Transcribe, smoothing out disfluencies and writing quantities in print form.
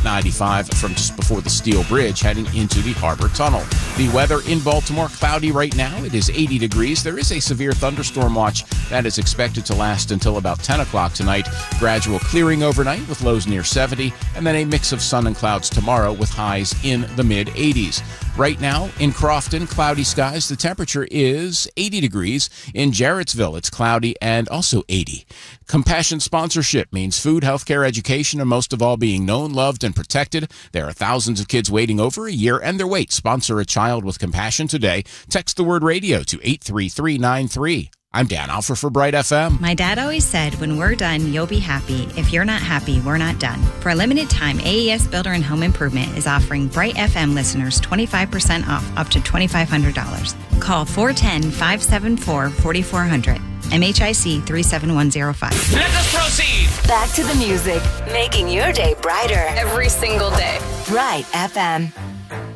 95 from just before the Steel Bridge heading into the Harbor Tunnel. The weather in Baltimore, cloudy right now. It is 80 degrees. There is a severe thunderstorm watch that is expected to last until about 10 o'clock tonight. Gradual clearing overnight with lows near 70, and then a mix of sun and clouds tomorrow with highs in the mid-80s. Right now in Crofton, cloudy skies. The temperature is 80 degrees. In Jarrettsville, it's cloudy and also 80. Compassion sponsorship means food, healthcare, education, and most of all being known, loved, and protected. There are thousands of kids waiting over a year and their wait. Sponsor a child with compassion today. Text the word radio to 83393. I'm Dan Alfer for Bright FM. My dad always said, when we're done, you'll be happy. If you're not happy, we're not done. For a limited time, AES Builder and Home Improvement is offering Bright FM listeners 25% off up to $2,500. Call 410-574-4400. MHIC 37105. Let us proceed. Back to the music, making your day brighter every single day. Bright FM.